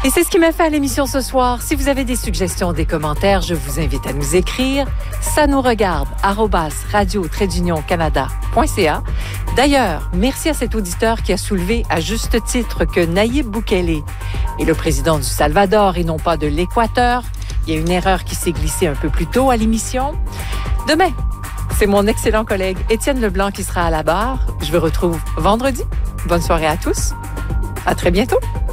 Et c'est ce qui m'a fait à l'émission ce soir. Si vous avez des suggestions, des commentaires, je vous invite à nous écrire. Ça nous regarde, @radio-canada.ca. D'ailleurs, merci à cet auditeur qui a soulevé à juste titre que Nayib Bukele est le président du Salvador et non pas de l'Équateur. Il y a une erreur qui s'est glissée un peu plus tôt à l'émission. Demain, c'est mon excellent collègue Étienne Leblanc qui sera à la barre. Je vous retrouve vendredi. Bonne soirée à tous. À très bientôt.